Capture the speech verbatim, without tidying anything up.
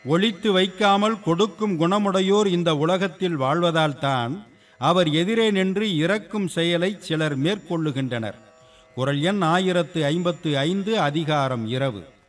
ஒளித்து வைக்காமல் கொடுக்கும் குணமுடையோர் இந்த உலகத்தில் வாழ்வதால்தான் அவர் எதிரே நின்று இறக்கும் செயலை சிலர் மேற்கொள்ளுகின்றனர். குறள் எண் ஆயிரத்து ஐம்பத்து ஐந்து, அதிகாரம் இரவு.